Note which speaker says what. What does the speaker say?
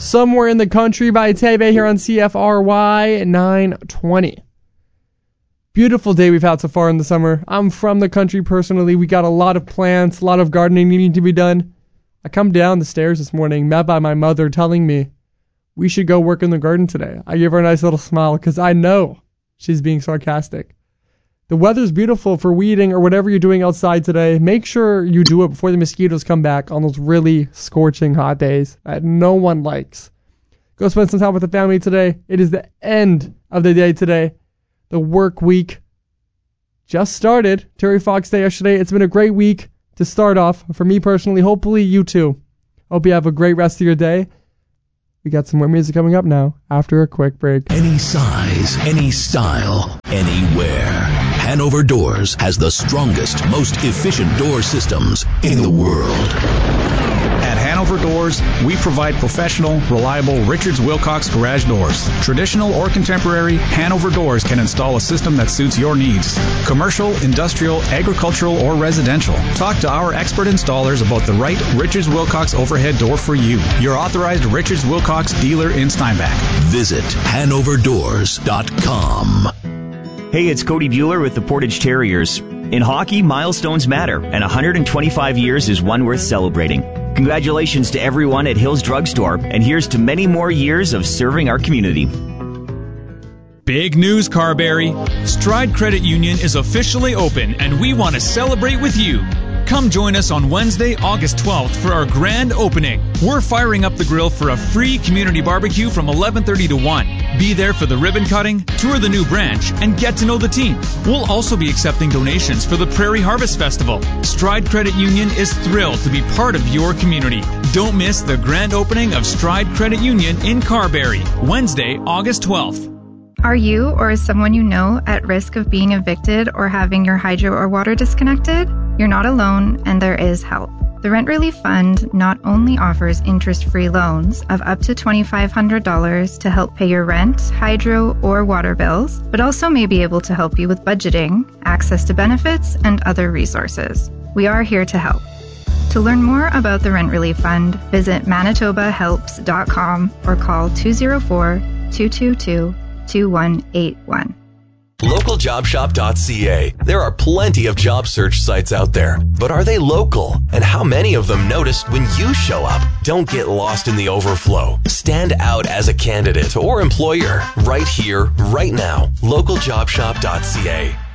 Speaker 1: Somewhere in the Country by Tebe here on CFRY 920. Beautiful day we've had so far in the summer. I'm from the country personally. We got a lot of plants, a lot of gardening needing to be done. I come down the stairs this morning, met by my mother telling me we should go work in the garden today. I give her a nice little smile because I know she's being sarcastic. The weather's beautiful for weeding or whatever you're doing outside today. Make sure you do it before the mosquitoes come back on those really scorching hot days that no one likes. Go spend some time with the family today. It is the end of the day today. The work week just started. Terry Fox Day yesterday. It's been a great week to start off for me personally. Hopefully you too. Hope you have a great rest of your day. We got some more music coming up now after a quick break.
Speaker 2: Any size, any style, anywhere. Hanover Doors has the strongest, most efficient door systems in the world.
Speaker 3: At Hanover Doors, we provide professional, reliable Richards Wilcox garage doors. Traditional or contemporary, Hanover Doors can install a system that suits your needs. Commercial, industrial, agricultural, or residential. Talk to our expert installers about the right Richards Wilcox overhead door for you. Your authorized Richards Wilcox dealer in Steinbach.
Speaker 2: Visit HanoverDoors.com.
Speaker 4: Hey, it's Cody Bueller with the Portage Terriers. In hockey, milestones matter, and 125 years is one worth celebrating. Congratulations to everyone at Hills Drugstore, and here's to many more years of serving our community.
Speaker 5: Big news, Carberry. Stride Credit Union is officially open, and we want to celebrate with you. Come join us on Wednesday, August 12th for our grand opening. We're firing up the grill for a free community barbecue from 11:30 to 1. Be there for the ribbon cutting, tour the new branch, and get to know the team. We'll also be accepting donations for the Prairie Harvest Festival. Stride Credit Union is thrilled to be part of your community. Don't miss the grand opening of Stride Credit Union in Carberry, Wednesday, August 12th.
Speaker 6: Are you or is someone you know at risk of being evicted or having your hydro or water disconnected? You're not alone, and there is help. The Rent Relief Fund not only offers interest-free loans of up to $2,500 to help pay your rent, hydro, or water bills, but also may be able to help you with budgeting, access to benefits, and other resources. We are here to help. To learn more about the Rent Relief Fund, visit manitobahelps.com or call 204-222-2181.
Speaker 7: LocalJobShop.ca. There are plenty of job search sites out there, but are they local? And how many of them notice when you show up? Don't get lost in the overflow. Stand out as a candidate or employer right here, right now. LocalJobShop.ca.